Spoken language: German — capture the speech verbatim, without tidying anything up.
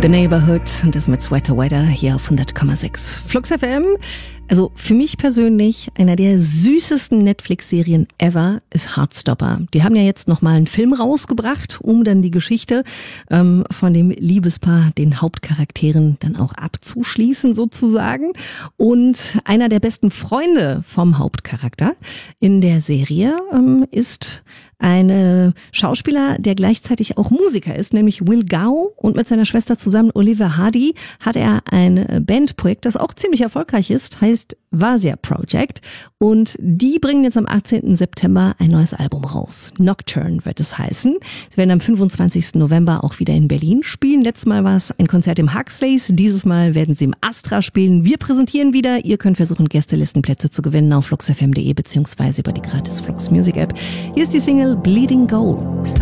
The Neighborhood und das mit Sweater Weather hier auf hundert Komma sechs Flux F M. Also für mich persönlich einer der süßesten Netflix-Serien ever ist Heartstopper. Die haben ja jetzt nochmal einen Film rausgebracht, um dann die Geschichte ähm, von dem Liebespaar, den Hauptcharakteren, dann auch abzuschließen sozusagen. Und einer der besten Freunde vom Hauptcharakter in der Serie ähm, ist ein Schauspieler, der gleichzeitig auch Musiker ist, nämlich Will Gao, und mit seiner Schwester zusammen Olivia Hardy hat er ein Bandprojekt, das auch ziemlich erfolgreich ist, heißt Vasia Project, und die bringen jetzt am achtzehnten September ein neues Album raus. Nocturne wird es heißen. Sie werden am fünfundzwanzigsten November auch wieder in Berlin spielen. Letztes Mal war es ein Konzert im Huxleys, dieses Mal werden sie im Astra spielen. Wir präsentieren wieder. Ihr könnt versuchen, Gästelistenplätze zu gewinnen auf flux f m punkt de beziehungsweise über die gratis Flux Music App. Hier ist die Single Bleeding Gold.